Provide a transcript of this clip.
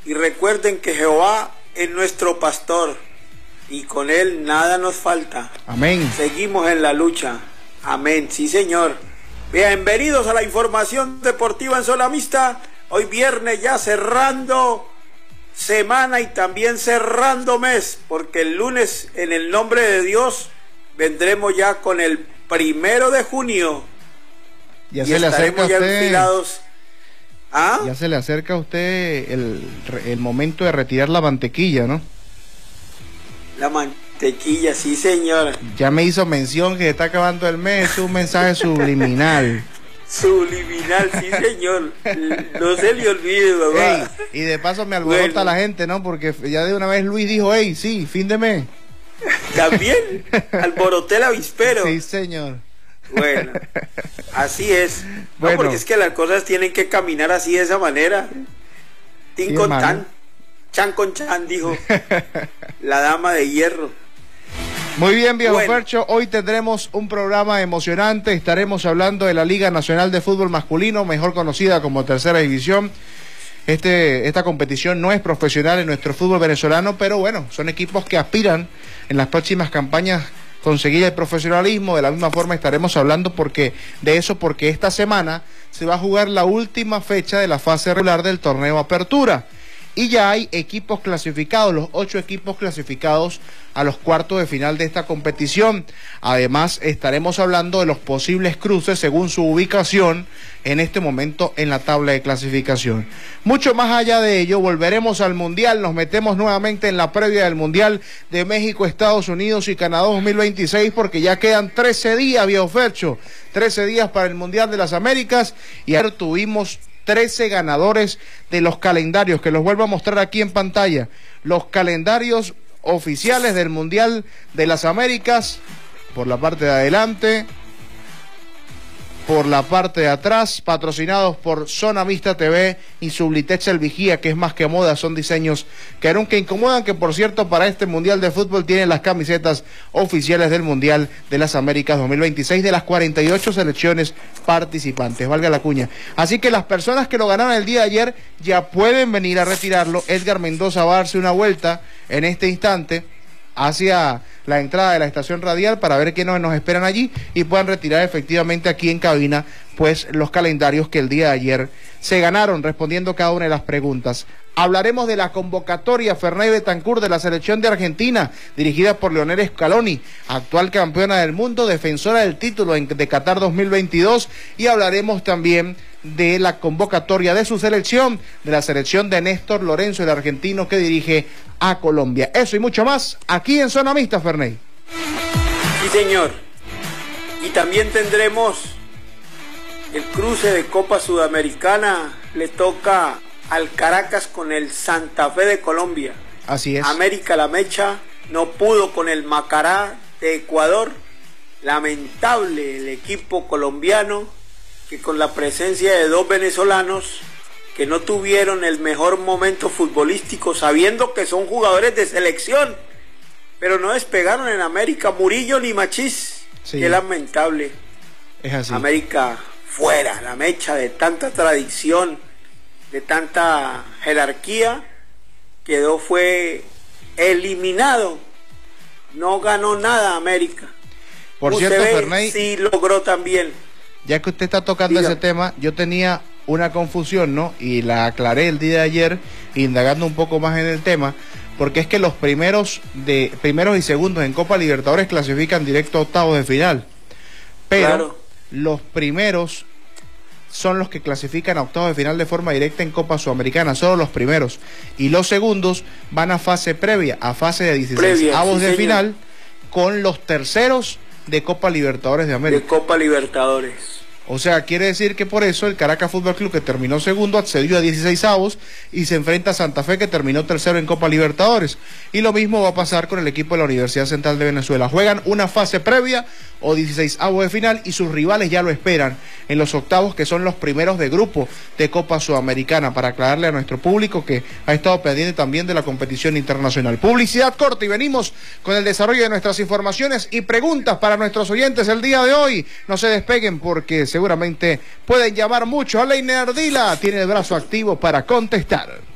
Y recuerden que Jehová es nuestro pastor y con él nada nos falta. Amén. Seguimos en la lucha. Amén. Sí, señor. Bienvenidos a la información deportiva en Zona Mixta. Hoy viernes ya cerrando semana y también cerrando mes, porque el lunes, en el nombre de Dios, vendremos ya con el 1 de junio. Ya se le acerca a usted. Enfilados. ¿Ah? Ya se le acerca a usted el momento de retirar la mantequilla, ¿no? La mantequilla, sí, señor. Ya me hizo mención que está acabando el mes, es un mensaje subliminal. Subliminal, sí, señor. No se le olvide, mamá. Y de paso me alborota la gente, ¿no? Porque ya de una vez Luis dijo, sí, fin de mes. También alboroté el avispero. Sí, señor. Bueno, así es. Bueno. No, porque es que las cosas tienen que caminar así, de esa manera. Tin Sí, con hermano. tan, chan con chan, dijo la dama de hierro. Muy bien, viejo Bueno. Fercho, hoy tendremos un programa emocionante, estaremos hablando de la Liga Nacional de Fútbol Masculino, mejor conocida como Tercera División. Esta competición no es profesional en nuestro fútbol venezolano, pero bueno, son equipos que aspiran en las próximas campañas conseguir el profesionalismo. De la misma forma estaremos hablando porque esta semana se va a jugar la última fecha de la fase regular del torneo Apertura. Y ya hay equipos clasificados, los 8 equipos clasificados a los cuartos de final de esta competición. Además, estaremos hablando de los posibles cruces según su ubicación en este momento en la tabla de clasificación. Mucho más allá de ello, volveremos al Mundial, nos metemos nuevamente en la previa del Mundial de México, Estados Unidos y Canadá 2026, porque ya quedan 13 días, viejo Fercho, 13 días para el Mundial de las Américas, y ayer tuvimos 13 ganadores de los calendarios, que los vuelvo a mostrar aquí en pantalla, los calendarios oficiales del Mundial de las Américas, por la parte de adelante, por la parte de atrás, patrocinados por Zona Mixta TV y Sublitex El Vigía, que es más que moda, son diseños que nunca incomodan, que por cierto para este Mundial de Fútbol tienen las camisetas oficiales del Mundial de las Américas 2026 de las 48 selecciones participantes, valga la cuña. Así que las personas que lo ganaron el día de ayer ya pueden venir a retirarlo. Edgar Mendoza va a darse una vuelta en este instante hacia la entrada de la estación radial para ver qué nos esperan allí y puedan retirar efectivamente aquí en cabina pues los calendarios que el día de ayer se ganaron, respondiendo cada una de las preguntas. Hablaremos de la convocatoria Ferney Betancur de la selección de Argentina, dirigida por Leonel Scaloni, actual campeona del mundo, defensora del título de Qatar 2022, y hablaremos también de la convocatoria de su selección, de la selección de Néstor Lorenzo, el argentino que dirige a Colombia. Eso y mucho más aquí en Zona Mixta, Ferney. Sí, señor. Y también tendremos el cruce de Copa Sudamericana. Le toca al Caracas con el Santa Fe de Colombia. Así es. América La Mecha no pudo con el Macará de Ecuador. Lamentable el equipo colombiano, que con la presencia de 2 venezolanos que no tuvieron el mejor momento futbolístico, sabiendo que son jugadores de selección, pero no despegaron en América, Murillo ni Machís. Sí. Qué lamentable. Es así. América fuera, La Mecha, de tanta tradición, de tanta jerarquía, fue eliminado. No ganó nada América. Por cierto, Ferney, sí logró también. Ya que usted está tocando ese tema, yo tenía una confusión, ¿no? Y la aclaré el día de ayer, indagando un poco más en el tema, porque es que los primeros y segundos en Copa Libertadores clasifican directo a octavos de final. Pero claro, los primeros son los que clasifican a octavos de final de forma directa en Copa Sudamericana, solo los primeros. Y los segundos van a fase previa, a fase de 16avos de final, con los terceros de Copa Libertadores de América. De Copa Libertadores. O sea, quiere decir que por eso el Caracas Fútbol Club, que terminó segundo, accedió a 16avos y se enfrenta a Santa Fe, que terminó tercero en Copa Libertadores. Y lo mismo va a pasar con el equipo de la Universidad Central de Venezuela. Juegan una fase previa o 16avos de final y sus rivales ya lo esperan en los octavos, que son los primeros de grupo de Copa Sudamericana, para aclararle a nuestro público que ha estado pendiente también de la competición internacional. Publicidad corta y venimos con el desarrollo de nuestras informaciones y preguntas para nuestros oyentes el día de hoy. No se despeguen porque seguramente pueden llamar mucho. Aleiner Ardila tiene el brazo activo para contestar.